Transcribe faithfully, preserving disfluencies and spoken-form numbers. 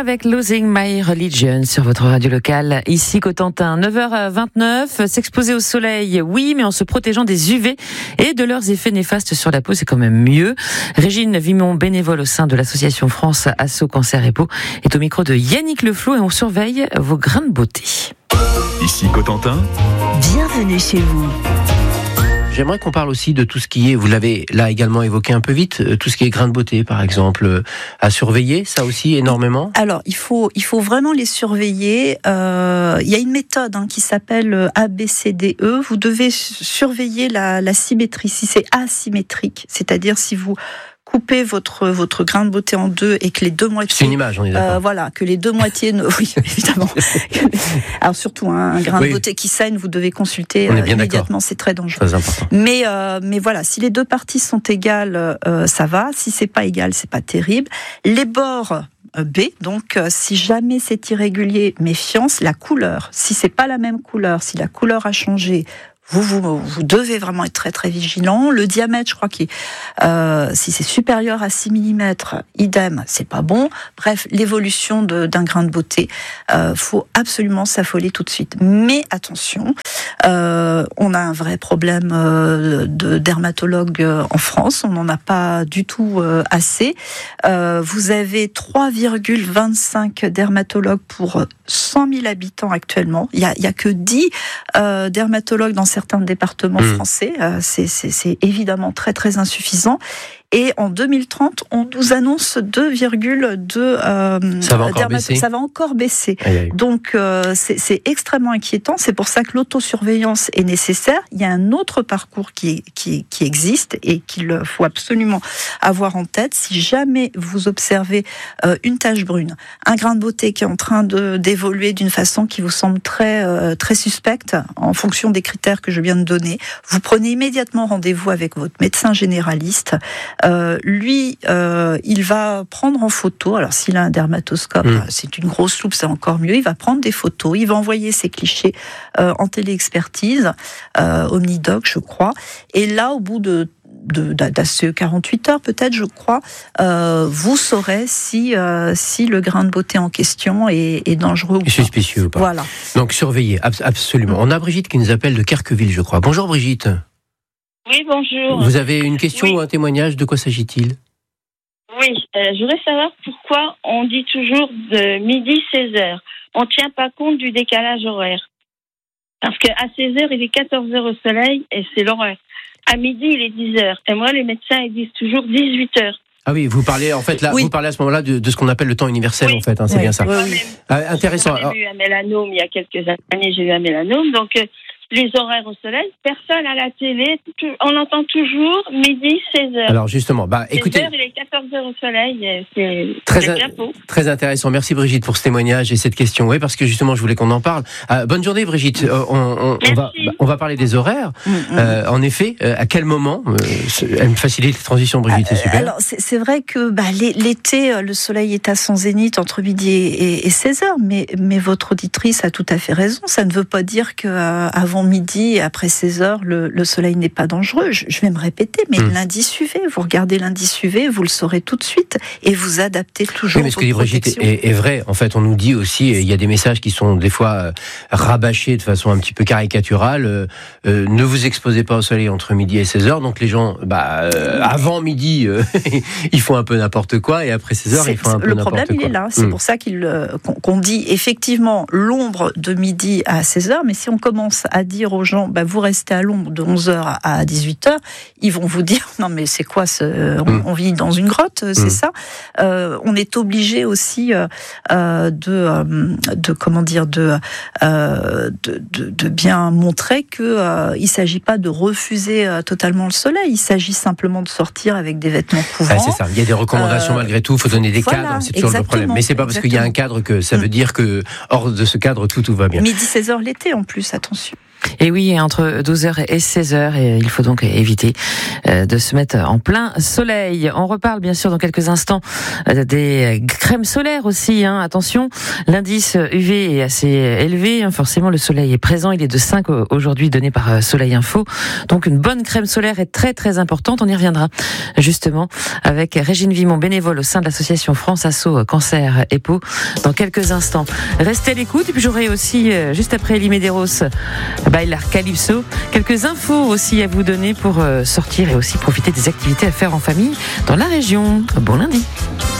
avec Losing My Religion sur votre radio locale. Ici Cotentin, neuf heures vingt-neuf. S'exposer au soleil, oui, mais en se protégeant des U V et de leurs effets néfastes sur la peau, c'est quand même mieux. Régine Vimon, bénévole au sein de l'association France Asso Cancer et Peau, est au micro de Yannick Leflot et on surveille vos grains de beauté. Ici Cotentin. Bienvenue chez vous. J'aimerais qu'on parle aussi de tout ce qui est, vous l'avez là également évoqué un peu vite, tout ce qui est grains de beauté par exemple, à surveiller, ça aussi énormément. Alors il faut, il faut vraiment les surveiller. Euh, il y a une méthode hein, qui s'appelle A B C D E. Vous devez surveiller la, la symétrie, si c'est asymétrique, c'est-à-dire si vous coupez votre votre grain de beauté en deux et que les deux moitiés. C'est une image, on est d'accord. Euh, voilà, que les deux moitiés. Ne... Oui, évidemment. Alors surtout hein, un grain oui. de beauté qui saigne, vous devez consulter euh, immédiatement. D'accord. C'est très dangereux. Très important. Mais euh, mais voilà, si les deux parties sont égales, euh, ça va. Si c'est pas égal, c'est pas terrible. Les bords. B, donc euh, si jamais c'est irrégulier, méfiance. La couleur, si c'est pas la même couleur, si la couleur a changé. Vous, vous, vous devez vraiment être très très vigilant. Le diamètre, je crois que euh, si c'est supérieur à six millimètres, idem, c'est pas bon. Bref, l'évolution de, d'un grain de beauté, euh, faut absolument s'affoler tout de suite. Mais attention, euh, on a un vrai problème euh, de dermatologue en France. On n'en a pas du tout euh, assez. Euh, vous avez trois virgule vingt-cinq dermatologues pour cent mille habitants actuellement. Il y a, il y a que dix euh, dermatologues dans certains départements mmh. français. Euh, c'est, c'est, c'est évidemment très très insuffisant. Et en deux mille trente, on nous annonce deux virgule deux. Euh, ça va encore dermato- baisser. Ça va encore baisser. Aïe, aïe. Donc euh, c'est, c'est extrêmement inquiétant. C'est pour ça que l'autosurveillance est nécessaire. Il y a un autre parcours qui, qui, qui existe et qu'il faut absolument avoir en tête. Si jamais vous observez euh, une tache brune, un grain de beauté qui est en train de, d'évoluer d'une façon qui vous semble très, euh, très suspecte, en fonction des critères que je viens de donner, vous prenez immédiatement rendez-vous avec votre médecin généraliste. Euh, lui, euh, il va prendre en photo. Alors, s'il a un dermatoscope, mmh. c'est une grosse loupe, c'est encore mieux. Il va prendre des photos, il va envoyer ses clichés euh, en téléexpertise, euh, Omnidoc, je crois. Et là, au bout de De, de quarante-huit heures peut-être, je crois, euh, vous saurez si, euh, si le grain de beauté en question est, est dangereux ou pas. Suspicieux ou pas. Voilà. Donc surveillez, ab- absolument. On a Brigitte qui nous appelle de Querqueville, je crois. Bonjour Brigitte. Oui, bonjour. Vous avez une question oui. ou un témoignage, de quoi s'agit-il ? Oui, euh, je voudrais savoir pourquoi on dit toujours de midi seize heures. On ne tient pas compte du décalage horaire. Parce qu'à seize heures, il est quatorze heures au soleil et c'est l'horreur. À midi, il est dix heures. Et moi, les médecins, ils disent toujours dix-huit heures. Ah oui, vous parlez en fait là, oui. vous parlez à ce moment-là de, de ce qu'on appelle le temps universel oui. en fait, hein, c'est oui. bien ça. Oui, oui. Ah, intéressant. J'ai eu un mélanome il y a quelques années, j'ai eu un mélanome, donc euh, les horaires au soleil, personne à la télé, tout, on entend toujours midi seize heures. Alors justement, bah écoutez, seize heures, il est quatorze heures au soleil, c'est très, c'est in- très intéressant. Merci Brigitte pour ce témoignage et cette question. Oui, parce que justement, je voulais qu'on en parle. Euh, bonne journée Brigitte. Euh, on, on, on va, bah, on va parler des horaires. Mmh, mmh. Euh, en effet, euh, à quel moment euh, elle me facilite les transitions, Brigitte, c'est super. Alors c'est, c'est vrai que bah, l'été, le soleil est à son zénith entre midi et, et seize heures, mais mais votre auditrice a tout à fait raison. Ça ne veut pas dire que euh, avant midi et après seize heures, le, le soleil n'est pas dangereux. Je, je vais me répéter, mais mmh. l'indice U V, vous regardez l'indice U V, vous le saurez tout de suite et vous adaptez toujours. Oui, mais ce que dit Brigitte est, est vrai. En fait, on nous dit aussi, il y a des messages qui sont des fois euh, rabâchés de façon un petit peu caricaturale. Euh, euh, ne vous exposez pas au soleil entre midi et seize heures. Donc les gens, bah, euh, avant midi, euh, ils font un peu n'importe quoi, et après seize heures, ils font un peu n'importe quoi. Le problème, il est là. C'est mmh. pour ça qu'il, euh, qu'on, qu'on dit effectivement l'ombre de midi à seize heures. Mais si on commence à dire aux gens, bah, vous restez à l'ombre de onze heures à dix-huit heures, ils vont vous dire, non mais c'est quoi ce, on, mmh. on vit dans une grotte, c'est mmh. ça. Euh, on est obligé aussi euh, de, euh, de comment dire, de, euh, de, de, de bien montrer que euh, il s'agit pas de refuser euh, totalement le soleil. Il s'agit simplement de sortir avec des vêtements couvrants. Ah, c'est ça. Il y a des recommandations euh, malgré tout. Il faut donner des voilà, cadres. C'est toujours le problème. Mais c'est pas parce exactement. qu'il y a un cadre que ça veut dire que hors de ce cadre tout tout va bien. Midi seize heures l'été en plus. Attention. Et oui, entre douze heures et seize heures, et il faut donc éviter de se mettre en plein soleil. On reparle bien sûr dans quelques instants des crèmes solaires aussi. Hein. Attention, l'indice U V est assez élevé. Hein. Forcément, le soleil est présent. Il est de cinq aujourd'hui, donné par Soleil Info. Donc une bonne crème solaire est très très importante. On y reviendra justement avec Régine Vimon, bénévole au sein de l'association France Asso Cancer E P O, dans quelques instants. Restez à l'écoute. Et puis j'aurai aussi, juste après Elie Medeiros, Bailar Calypso, quelques infos aussi à vous donner pour sortir et aussi profiter des activités à faire en famille dans la région. Bon lundi.